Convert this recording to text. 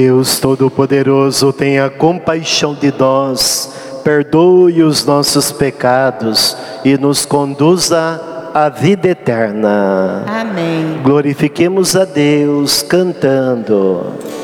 Deus Todo-Poderoso, tenha compaixão de nós, perdoe os nossos pecados e nos conduza à vida eterna. Amém. Glorifiquemos a Deus cantando.